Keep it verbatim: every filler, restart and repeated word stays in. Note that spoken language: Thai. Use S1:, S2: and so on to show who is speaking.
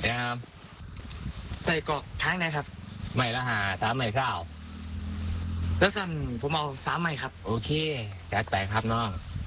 S1: นะครับ
S2: ใส่กรอกค้างนะครับ
S1: ไม่ละหาสามไม่เศร้า
S2: แล้วสั่นผมเอาสามใหม่ครับ
S1: โอเคจัดไปครับน้อง